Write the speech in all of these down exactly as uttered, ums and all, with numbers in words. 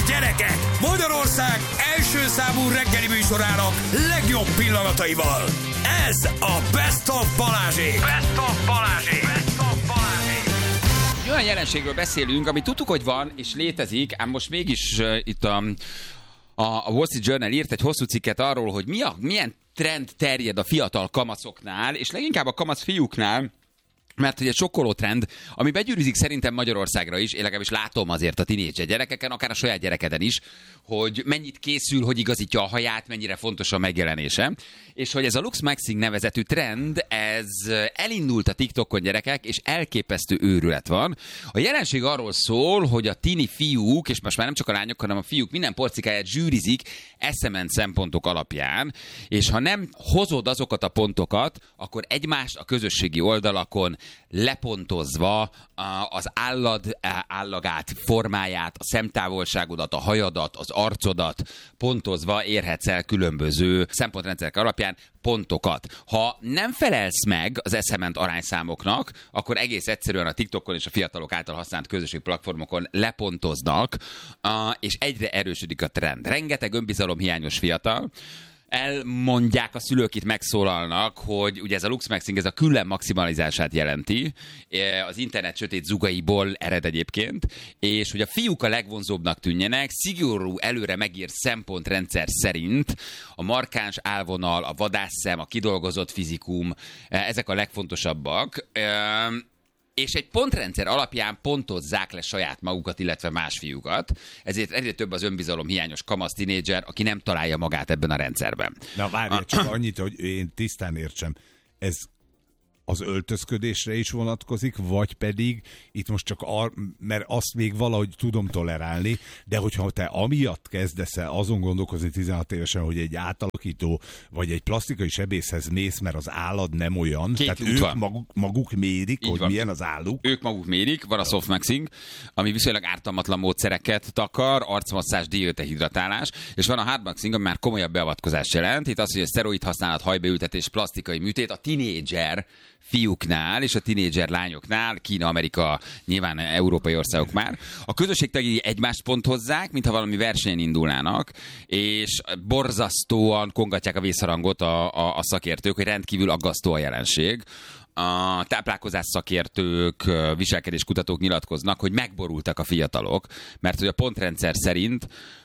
Gyerekek, Magyarország első számú reggeli műsorának legjobb pillanataival. Ez a Best of Balázsék. Best of Balázsék. Best of Balázsék. Olyan jelenségről beszélünk, ami tudtuk, hogy van és létezik, ám most mégis uh, itt a, a Wall Street Journal írt egy hosszú cikket arról, hogy mi a, milyen trend terjed a fiatal kamaszoknál, és leginkább a kamasz fiúknál, mert hogy egy sokkoló trend, ami begyűrűzik szerintem Magyarországra is, én legalábbis látom azért a tinédzser gyerekeken, akár a saját gyerekeden is, hogy mennyit készül, hogy igazítja a haját, mennyire fontos a megjelenése, és hogy ez a Lux Maxing nevezetű trend, ez elindult a TikTokon, gyerekek, és elképesztő őrület van. A jelenség arról szól, hogy a tini fiúk, és most már nem csak a lányok, hanem a fiúk minden porcikáját zsűrizik eszement szempontok alapján, és ha nem hozod azokat a pontokat, akkor egymást a közösségi oldalakon lepontozva az állad állagát, formáját, a szemtávolságodat, a hajadat, az arcodat pontozva érhetsz el különböző szempontrendszerek alapján pontokat. Ha nem felelsz meg az eszement arányszámoknak, akkor egész egyszerűen a TikTokon és a fiatalok által használt közösségi platformokon lepontoznak, és egyre erősödik a trend. Rengeteg önbizalomhiányos fiatal, elmondják a szülők, itt megszólalnak, hogy ugye ez a Lux Maxing, ez a külön maximalizását jelenti, az internet sötét zugaiból ered egyébként, és hogy a fiúk a legvonzóbbnak tűnjenek, szigorú előre megírt szempontrendszer szerint a markáns állvonal, a vadásszem, a kidolgozott fizikum, ezek a legfontosabbak, és egy pontrendszer alapján pontozzák le saját magukat, illetve más fiúkat. Ezért egyre több az önbizalom hiányos kamasz tinédzser, aki nem találja magát ebben a rendszerben. Na várj, csak annyit, hogy én tisztán értsem. Ez az öltözködésre is vonatkozik, vagy pedig itt most csak, ar- mert azt még valahogy tudom tolerálni, de hogyha te amiatt kezdesz el azon gondolkozni tizenhat évesen, hogy egy átalakító, vagy egy plastikai sebészhez mész, mert az állad nem olyan, Két tehát ők ők maguk, maguk mérik, Így hogy van. Milyen az álluk. Ők maguk mérik, van a soft maxing, ami viszonylag ártalmatlan módszereket takar, arcmasszázs, diótehidratálás, és van a hard maxing, ami már komolyabb beavatkozást jelent. Itt az, hogy a szteroid használat, hajbeültetés, plastikai műtét, a tinédzser fiúknál és a tinédzser lányoknál, Kína, Amerika, nyilván európai országok már. A közösségtagjai egymást ponthozzák, mintha valami versenyen indulnának, és borzasztóan kongatják a vészharangot a, a, a szakértők, hogy rendkívül aggasztó a jelenség. A táplálkozás szakértők, viselkedéskutatók nyilatkoznak, hogy megborultak a fiatalok, mert hogy a pontrendszer szerint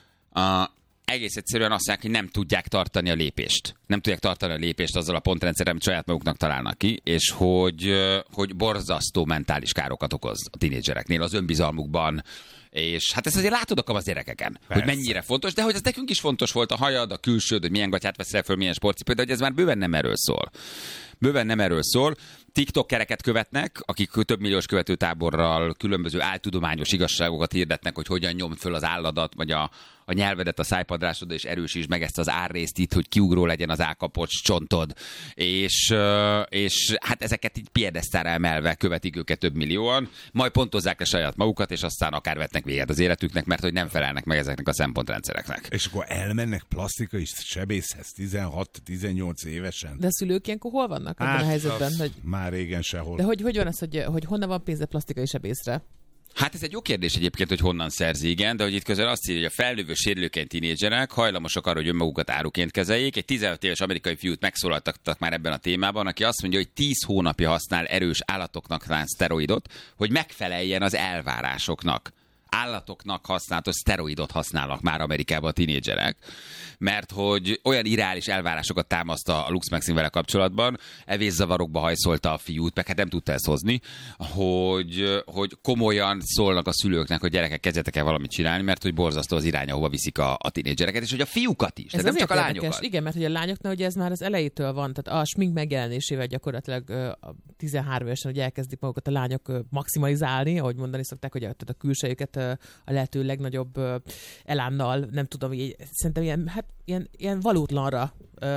a egész egyszerűen azt mondják, hogy nem tudják tartani a lépést. Nem tudják tartani a lépést azzal a pontrendszerrel, amit saját maguknak találnak ki, és hogy, hogy borzasztó mentális károkat okoz a tinédzsereknél az önbizalmukban. És hát ezt azért látod a kamasz gyerekeken, Persze. hogy mennyire fontos, de hogy ez nekünk is fontos volt, a hajad, a külsőd, hogy milyen gatyát veszel föl, milyen sportcipőt, de hogy ez már bőven nem erről szól. Bőven nem erről szól. TikTokereket követnek, akik több milliós követőtáborral különböző áltudományos igazságokat hirdetnek, hogy hogyan nyomd föl az álladat, vagy a, a nyelvedet a szájpadrásod, és erősítsd meg ezt az árrészt itt, hogy kiugró legyen az állkapocs csontod. És, és hát ezeket így piedesztára emelve követik őket több millióan, majd pontozzák le saját magukat, és aztán akár vetnek véget az életüknek, mert hogy nem felelnek meg ezeknek a szempontrendszereknek. És akkor elmennek plastikai sebészhez tizenhat-tizennyolc évesen. De a szülők ilyenkor hol vannak ebben hát, a helyzetben? Hogy... Már régen sehol. De hogy, hogy van az, hogy, hogy honnan van pénze plastikai sebészre? Hát ez egy jó kérdés egyébként, hogy honnan szerzi, igen, de hogy itt közel azt írja, hogy a felnővő sérülékeny tinédzserek hajlamosak arra, hogy önmagukat áruként kezeljék. Egy tizenöt éves amerikai fiút megszólaltattak már ebben a témában, aki azt mondja, hogy tíz hónapja használ erős állatoknak szánt szteroidot, hogy megfeleljen az elvárásoknak. Állatoknak használatos szteroidot használnak már Amerikában a tinédzserek, mert hogy olyan irreális elvárásokat támaszt a Lux Maxing vele kapcsolatban, evészavarokba hajszolta a fiút, meg hát nem tudta ezt hozni, hogy, hogy komolyan szólnak a szülőknek, hogy gyerekek, kezdjetek el valamit csinálni, mert hogy borzasztó az irány, ahova viszik a, a tinédzsereket, és hogy a fiúkat is, tehát nem csak a lányokat. Érdekes. Igen, mert hogy a lányoknál ugye ez már az elejétől van, tehát a smink megjelenésével gyakorlatilag a tizenhárom évesen, hogy elkezdik magukat a lányok maximalizálni, ahogy mondani szokták, hogy a, tehát a külsejüket a lehető legnagyobb elánnal, nem tudom, így, szerintem ilyen, hát, ilyen, ilyen valótlanra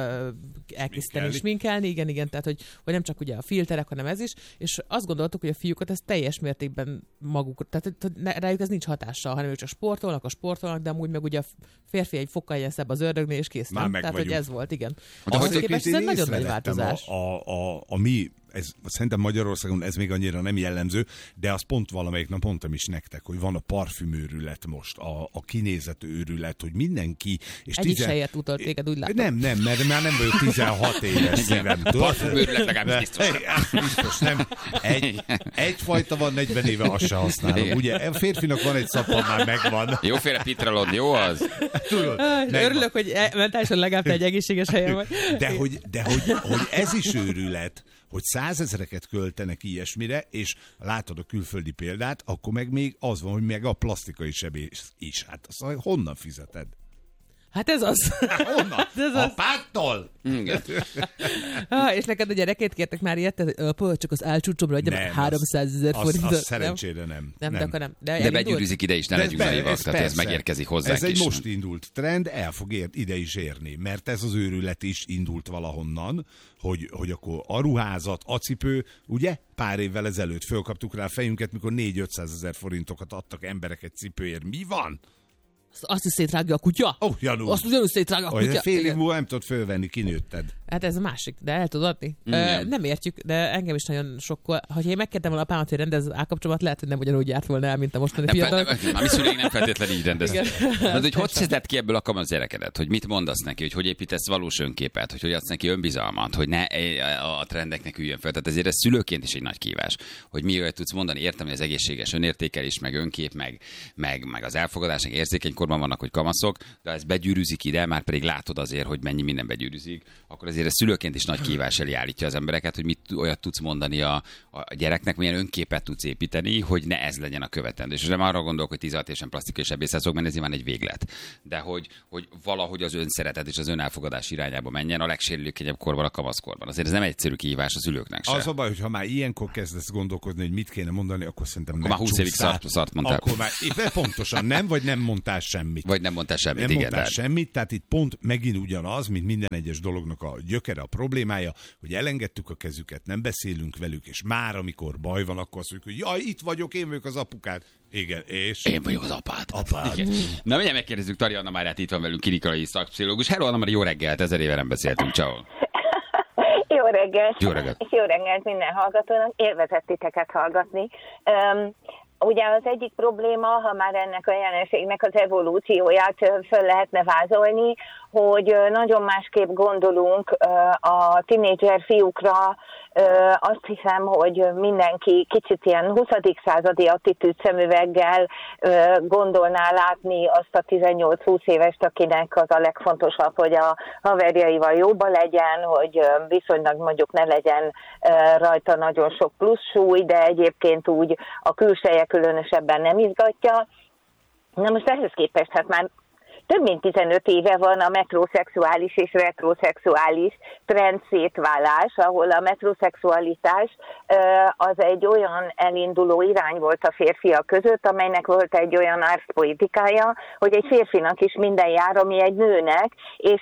elkészíteni, sminkelni, igen, igen, tehát hogy, hogy nem csak ugye a filterek, hanem ez is, és azt gondoltuk, hogy a fiúkat ez teljes mértékben maguk, tehát rájuk ez nincs hatással, hanem ők csak sportolnak, a sportolnak, de amúgy meg ugye a férfi egy fokkal ilyen szebb az ördögnél, és kész. Tehát, hogy ez volt, igen. De hogy képest ez egy nagyon nagy változás. A, a, a, a mi ez, szerintem Magyarországon ez még annyira nem jellemző, de azt pont valamelyik nap mondtam is nektek, hogy van a parfümőrület most, a, a kinézet őrület, hogy mindenki... És Egyik tizen... se ért utalt téged, úgy látom. Nem, nem, mert már nem vagyok tizenhat éves szívem. Parfümőrület legalábbis biztos. Biztos, nem. Egy, egyfajta van, negyven éve azt se használom. Ugye, a férfinak van egy szappan, már megvan. Jóféle pitralon, jó az? Tudod, Örülök, hogy mentálisan legalább te egy egészséges helyen vagy. De hogy, de hogy, hogy ez is őrület, hogy százezreket költenek ilyesmire, és látod a külföldi példát, akkor meg még az van, hogy meg a plastikai sebész is. Hát azt honnan fizeted? Hát ez az. Honnan? ez az. Apától? Ah, és neked a gyerekét kértek már ilyet, apa, csak az álcsúcsomra adja meg háromszázezer forintot. Az szerencsére nem. Nem, de akkor nem. De, de begyűrűzik ide is, ne legyünk naivak, tehát ez megérkezik hozzánk is. Ez egy is. most indult trend, el fog ér, ide is érni, mert ez az őrület is indult valahonnan, hogy, hogy akkor a ruházat, a cipő, ugye? Pár évvel ezelőtt fölkaptuk rá a fejünket, mikor négy-ötszázezer forintokat adtak emberek egy cipőért. Mi van? Azt is szétrágja a kutya? Ó, oh, Janú. Azt ugyanúgy szétrágja a kutya? Fél év múlva nem tudod fölvenni, kinőtted. Hát ez a másik, de el tudod adni. Mm, uh, nem értjük, de engem is nagyon sokkol. Ha én megkértem volna apámat, hogy rendez az állkapcsomat, lehet, hogy nem ugyanúgy járt volna el, mint a mostani nem, fiatal. Nem, nem, a mi szüleink nem feltétlenül így rendeztek. De hogy hogy szedett ki ebből a kamasz gyerekedet? Hogy mit mondasz neki? Hogy hogy építesz valós önképet? Hogy hogy adsz neki önbizalmat? Hogy ne a trendeknek üljön fel. Tehát ezért ez szülőként is egy nagy kívás. Hogy mi olyat tudsz mondani? Értem, hogy az egészséges önértékelés, meg önkép, meg, meg, meg az elfogadás, meg érzékeny korban vannak, hogy kamaszok, de ez begyűrűzik ide, már pedig látod azért, hogy mennyi minden begyűrűzik, akkor azért ez szülőként is nagy kívás elé állítja az embereket, hogy mit olyat tudsz mondani a, a gyereknek, milyen önképet tudsz építeni, hogy ne ez legyen a követendő. És nem arra gondolok, hogy tizenhat évesen plastikai sebészet szok menni, ez nyilván egy véglet. De hogy, hogy valahogy az önszeretet és az önelfogadás irányába menjen a legsérülékenyebb korban, a kamaszkorban. Azért ez nem egyszerű kihívás az szülőknek se. Az a baj, hogy ha már ilyenkor kezdesz gondolkodni, hogy mit kéne mondani, akkor szerintem akkor már húsz évig szart, szart mondtál. Akkor már pontosan nem, vagy nem mondtál semmit. Vagy nem mondtál semmit, nem igen. mondtál de... semmit, tehát itt pont megint ugyanaz, mint minden egyes dolognak a gyökere, a problémája, hogy elengedtük a kezüket, nem beszélünk velük, és már amikor baj van, akkor azt mondjuk, hogy jaj, itt vagyok, én vagyok az apukád. Igen, és... Én vagyok az apád. Apád. Igen. Na, mindjárt megkérdezzük Tari Anna Máriát, itt van velünk, klinikai szakpszichológus. Hello, Anna Mária, jó reggelt, ezer éve nem beszéltünk, ciao. Jó reggelt. Jó reggelt. És jó reggelt minden hallgatónak. Élvezett titeket hallgatni. Um, Ugye az egyik probléma, ha már ennek a jelenségnek az evolúcióját föl lehetne vázolni, hogy nagyon másképp gondolunk a tinédzser fiúkra. Azt hiszem, hogy mindenki kicsit ilyen huszadik századi attitűd szemüveggel gondolná látni azt a tizennyolc-húsz évest, akinek az a legfontosabb, hogy a haverjaival jóba legyen, hogy viszonylag mondjuk ne legyen rajta nagyon sok plusz súly, de egyébként úgy a külseje különösebben nem izgatja. Na most ehhez képest hát már több mint tizenöt éve van a metroszexuális és retroszexuális trend szétválás, ahol a metroszexualitás az egy olyan elinduló irány volt a férfiak között, amelynek volt egy olyan arszpolitikája, hogy egy férfinak is minden jár, ami egy nőnek, és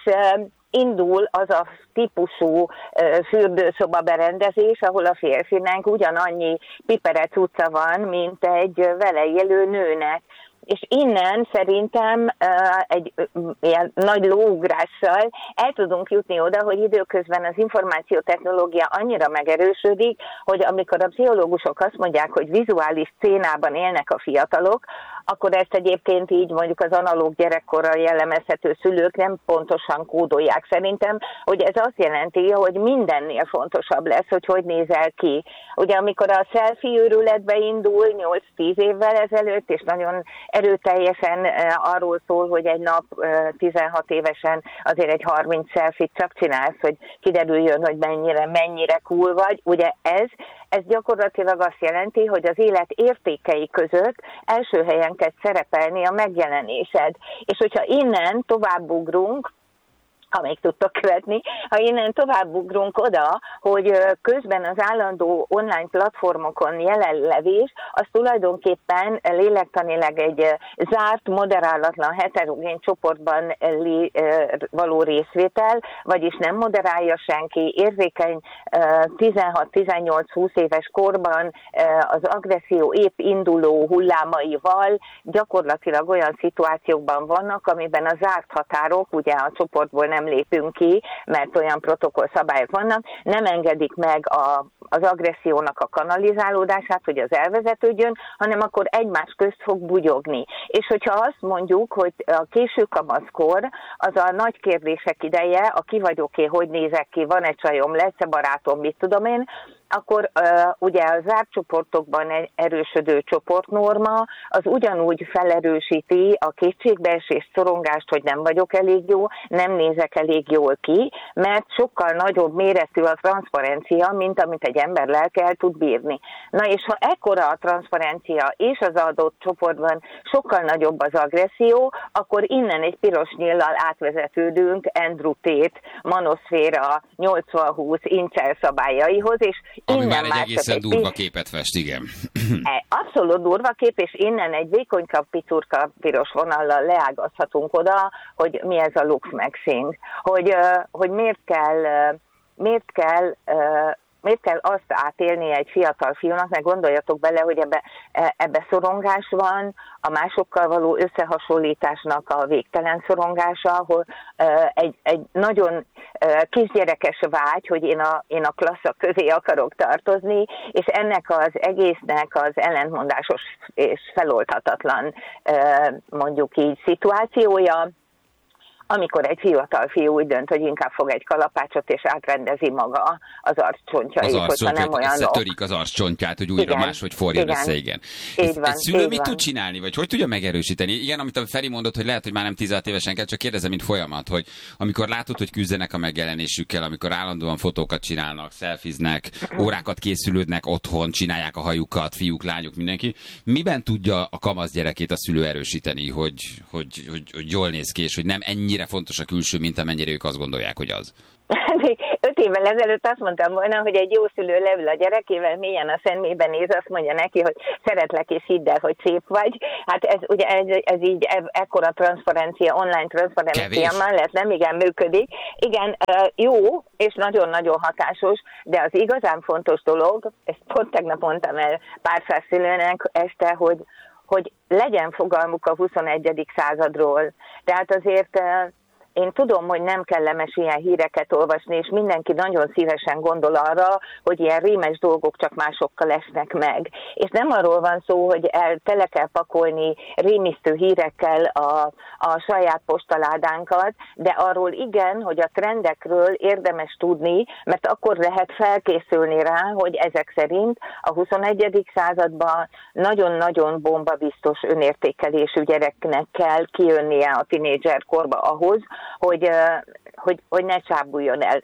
indul az a típusú fürdőszoba berendezés, ahol a férfinek ugyanannyi piperec utca van, mint egy vele élő nőnek. És innen szerintem uh, egy uh, ilyen nagy lóugrással el tudunk jutni oda, hogy időközben az információtechnológia annyira megerősödik, hogy amikor a pszichológusok azt mondják, hogy vizuális szénában élnek a fiatalok, akkor ezt egyébként így mondjuk az analóg gyerekkorral jellemezhető szülők nem pontosan kódolják. Szerintem, hogy ez azt jelenti, hogy mindennél fontosabb lesz, hogy hogy nézel ki. Ugye amikor a selfie őrületbe indul nyolc-tíz évvel ezelőtt, és nagyon erőteljesen arról szól, hogy egy nap tizenhat évesen azért egy harminc selfie-t csak csinálsz, hogy kiderüljön, hogy mennyire, mennyire cool vagy. Ugye ez, ez gyakorlatilag azt jelenti, hogy az élet értékei között első helyen kell szerepelni a megjelenésed. És hogyha innen továbbugrunk, ha még tudtok követni, ha innen továbbugrunk oda, hogy közben az állandó online platformokon jelenlevés, az tulajdonképpen lélektanileg egy zárt, moderálatlan, heterogén csoportban való részvétel, vagyis nem moderálja senki, érzékeny tizenhat-tizennyolc-húsz éves korban az agresszió épp induló hullámaival gyakorlatilag olyan szituációkban vannak, amiben a zárt határok, ugye a csoportból nem nem lépünk ki, mert olyan protokollszabályok vannak, nem engedik meg a az agressziónak a kanalizálódását, hogy az elvezetődjön, hanem akkor egymás közt fog bugyogni. És hogyha azt mondjuk, hogy a késő kamaszkor az a nagy kérdések ideje, a ki vagyok én, hogy nézek ki, van egy csajom, lesz-e barátom, mit tudom én, akkor uh, ugye a zárt csoportokban erősödő csoportnorma az ugyanúgy felerősíti a kétségbeesést, szorongást, hogy nem vagyok elég jó, nem nézek elég jól ki, mert sokkal nagyobb méretű a transzparencia, mint amit egy ember lelke el tud bírni. Na és ha ekkora a transzparencia és az adott csoportban sokkal nagyobb az agresszió, akkor innen egy piros nyíllal átvezetődünk Andrew Tate manoszféra nyolcvan húsz incel szabályaihoz, és ami innen már egy egészen egy durva képet fest, igen. Abszolút durva kép, és innen egy vékonyka, picurka, piros vonallal leágazhatunk oda, hogy mi ez a Lux Maxing, hogy, hogy miért kell, miért kell Miért kell azt átélni egy fiatal fiúnak, mert gondoljatok bele, hogy ebbe, ebbe szorongás van, a másokkal való összehasonlításnak a végtelen szorongása, ahol egy, egy nagyon kisgyerekes vágy, hogy én a, én a klassza közé akarok tartozni, és ennek az egésznek az ellentmondásos és feloldhatatlan mondjuk így szituációja, amikor egy fiatal fiú úgy dönt, hogy inkább fog egy kalapácsot, és átrendezi maga az arccsontjait, az hogyha nem olyanok. Törik az arccsontját, hogy újra igen, máshogy forjon igen, össze, igen. Így van, egy szülő így mit van. tud csinálni, vagy hogy tudja megerősíteni? Igen, amit a Feri mondott, hogy lehet, hogy már nem tizenhat évesen kell, csak kérdezem, mint folyamat, hogy amikor látod, hogy küzdenek a megjelenésükkel, amikor állandóan fotókat csinálnak, szelfiznek, órákat készülődnek otthon, csinálják a hajukat, fiúk, lányok, mindenki. Miben tudja a kamasz gyerekét a szülő erősíteni, hogy, hogy, hogy, hogy jól néz ki, és hogy nem ennyire fontos a külső, mint amennyire ők azt gondolják, hogy az? Öt évvel ezelőtt azt mondtam volna, hogy egy jó szülő leül a gyerekével, mélyen a szemébe néz, azt mondja neki, hogy szeretlek és hidd el, hogy szép vagy. Hát ez ugye ez, ez így e, ekkora transzparencia, online transzparencia mellett nem igen működik. Igen, jó és nagyon-nagyon hatásos, de az igazán fontos dolog, ezt pont tegnap mondtam el pár száz szülőnek este, hogy hogy legyen fogalmuk a huszonegyedik századról. Tehát azért én tudom, hogy nem kellemes ilyen híreket olvasni, és mindenki nagyon szívesen gondol arra, hogy ilyen rémes dolgok csak másokkal esnek meg. És nem arról van szó, hogy el, tele kell pakolni rémisztő hírekkel a, a saját postaládánkat, de arról igen, hogy a trendekről érdemes tudni, mert akkor lehet felkészülni rá, hogy ezek szerint a huszonegyedik században nagyon-nagyon bombabiztos önértékelésű gyereknek kell kijönnie a tinédzser korba ahhoz, Hogy, hogy, hogy ne csábuljon el.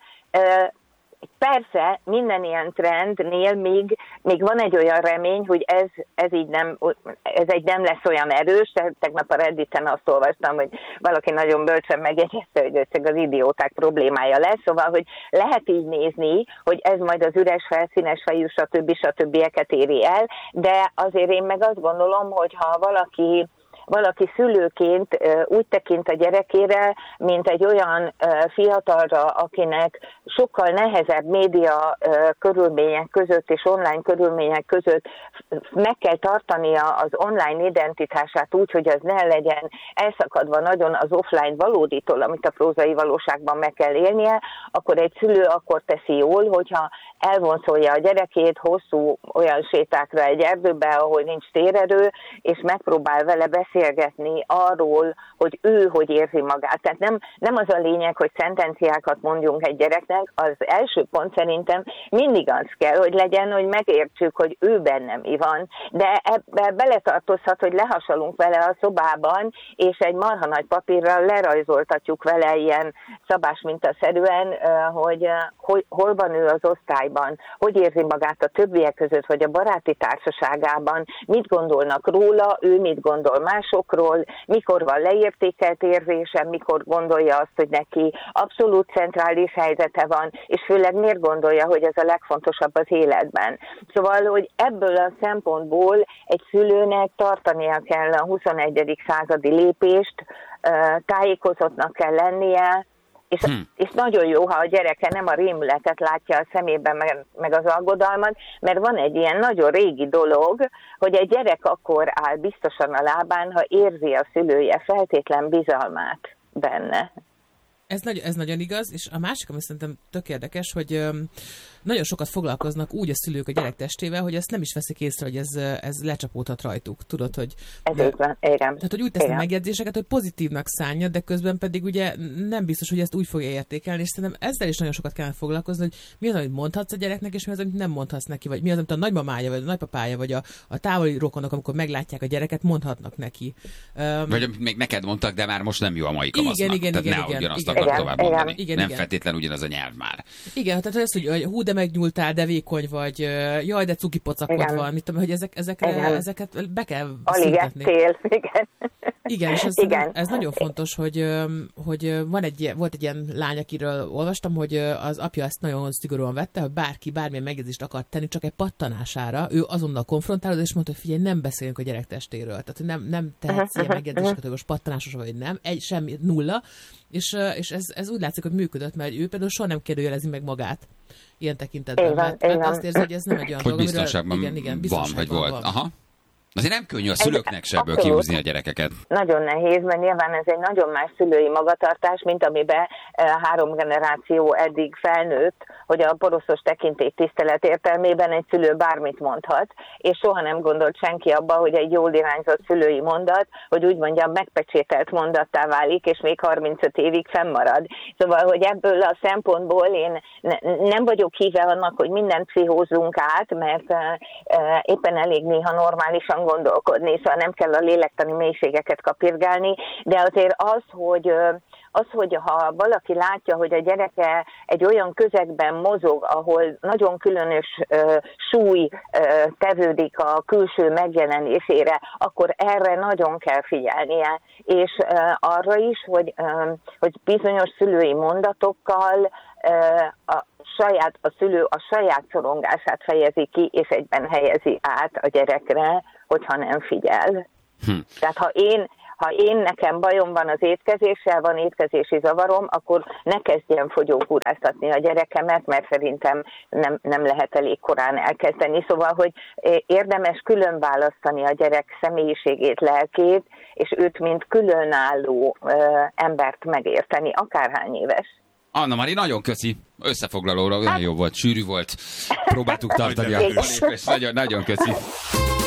Persze, minden ilyen trendnél még, még van egy olyan remény, hogy ez, ez így nem, ez egy nem lesz olyan erős. Tegnap a Redditen azt olvastam, hogy valaki nagyon bölcsen megjegyezte, hogy ez csak az idióták problémája lesz. Szóval, hogy lehet így nézni, hogy ez majd az üres, felszínes fejű, stb. Stb. Éri el, de azért én meg azt gondolom, hogy ha valaki valaki szülőként úgy tekint a gyerekére, mint egy olyan fiatalra, akinek sokkal nehezebb média körülmények között és online körülmények között meg kell tartania az online identitását úgy, hogy az ne legyen elszakadva nagyon az offline valóditól, amit a prózai valóságban meg kell élnie, akkor egy szülő akkor teszi jól, hogyha elvonszolja a gyerekét hosszú olyan sétákra egy erdőbe, ahol nincs térerő, és megpróbál vele beszélgetni arról, hogy ő hogy érzi magát. Tehát nem, nem az a lényeg, hogy szentenciákat mondjunk egy gyereknek, az első pont szerintem mindig az kell, hogy legyen, hogy megértsük, hogy ő benne mi van. De ebbe beletartozhat, hogy lehasalunk vele a szobában, és egy marha nagy papírral lerajzoltatjuk vele ilyen szabásmintaszerűen, hogy, hogy hol van ő az osztályban, hogy érzi magát a többiek között, vagy a baráti társaságában, mit gondolnak róla, ő mit gondol másokról, mikor van leértékelt érzése, mikor gondolja azt, hogy neki abszolút centrális helyzete van, és főleg miért gondolja, hogy ez a legfontosabb az életben. Szóval, hogy ebből a szempontból egy szülőnek tartania kell a huszonegyedik századi lépést, tájékozottnak kell lennie, és, hmm. és nagyon jó, ha a gyereke nem a rémületet látja a szemében, meg, meg az aggodalmat, mert van egy ilyen nagyon régi dolog, hogy egy gyerek akkor áll biztosan a lábán, ha érzi a szülője feltétlen bizalmát benne. Ez, nagy, ez nagyon igaz, és a másik, ami szerintem tök érdekes, hogy öm, nagyon sokat foglalkoznak úgy a szülők a gyerek testével, hogy ezt nem is veszik észre, hogy ez, ez lecsapódhat rajtuk. Tudod, hogy... Ez de, van, igen. Tehát, hogy úgy tesznek megjegyzéseket, hogy pozitívnak szánja, de közben pedig ugye nem biztos, hogy ezt úgy fogja értékelni, és szerintem ezzel is nagyon sokat kellene foglalkozni, hogy mi az, amit mondhatsz a gyereknek, és mi az, amit nem mondhatsz neki, vagy mi az, amit a nagymamája, vagy a nagypapája, vagy a, a távoli rokonok, amikor meglátják a gyereket, mondhatnak neki. Um, vagy amit még neked mondtak, de már most nem jó a mai kamasznak. Igen, igen, tehát igen, ne igen, ugyanazt igen, akar igen, tovább igen, mondani. igen, nem igen. feltétlenül ugyanaz a nyelv már. Igen, tehát ez, hogy, hogy hú, de megnyúltál, de vékony vagy, jaj, de cuki pocakod van, mit tudom, hogy ezek, ezekre, ezeket be kell alig ettél, igen. Igen, és ez, igen. ez nagyon fontos, hogy, hogy van egy, volt egy ilyen lány, akiről olvastam, hogy az apja ezt nagyon szigorúan vette, hogy bárki bármilyen megjegyzést akart tenni, csak egy pattanására, ő azonnal konfrontálod, és mondta, hogy figyelj, nem beszélünk a gyerek testéről. Tehát nem, nem tehetsz uh-huh, ilyen megjegyzéseket, hogy most pattanásos vagy nem, egy, semmi, nulla. És, és ez, ez úgy látszik, hogy működött, mert ő például soha nem kérdőjelezi meg magát ilyen tekintetben. Igen, mert, mert azt érzi, hogy ez nem egy olyan hogy dolog, biztonságban amiről, igen, igen, van, biztonságban vagy volt. van. Aha. Azért nem könnyű a szülőknek se ebből kihúzni a gyerekeket. Nagyon nehéz, mert nyilván ez egy nagyon más szülői magatartás, mint amiben három generáció eddig felnőtt, hogy a poroszos tekintély tisztelet értelmében egy szülő bármit mondhat, és soha nem gondolt senki abba, hogy egy jól irányzott szülői mondat, hogy úgy mondjam, megpecsételt mondattá válik, és még harmincöt évig fennmarad. Szóval, hogy ebből a szempontból én nem vagyok híve annak, hogy mindent pszichózzunk át, mert éppen elég néha normálisan gondolkodni, szóval nem kell a lélektani mélységeket kapirgálni, de azért az, hogy az, hogy ha valaki látja, hogy a gyereke egy olyan közegben mozog, ahol nagyon különös uh, súly uh, tevődik a külső megjelenésére, akkor erre nagyon kell figyelnie. És uh, arra is, hogy, uh, hogy bizonyos szülői mondatokkal uh, a saját, a szülő a saját szorongását fejezi ki, és egyben helyezi át a gyerekre, hogyha nem figyel. Hm. Tehát ha én Ha én nekem bajom van az étkezéssel, van étkezési zavarom, akkor ne kezdjem fogyókúráztatni a gyerekemet, mert szerintem nem, nem lehet elég korán elkezdeni. Szóval, hogy érdemes külön választani a gyerek személyiségét, lelkét, és őt, mint különálló ö, embert megérteni, akárhány éves. Anna Mari, nagyon köszi. Összefoglalóra olyan jó volt, sűrű volt. Próbáltuk tartani a lépést. Nagyon, nagyon köszi.